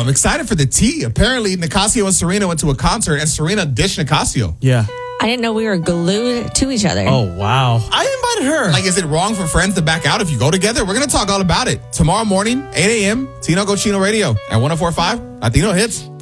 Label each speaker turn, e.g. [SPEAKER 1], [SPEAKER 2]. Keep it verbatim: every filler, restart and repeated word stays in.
[SPEAKER 1] I'm excited for the tea. Apparently, Nicasio and Serena went to a concert, and Serena dished Nicasio.
[SPEAKER 2] Yeah.
[SPEAKER 3] I didn't know we were glued to each other.
[SPEAKER 2] Oh, wow. I invited her.
[SPEAKER 1] Like, is it wrong for friends to back out if you go together? We're going to talk all about it tomorrow morning, eight a.m., Tino Cochino Radio at one oh four point five Latino Hits.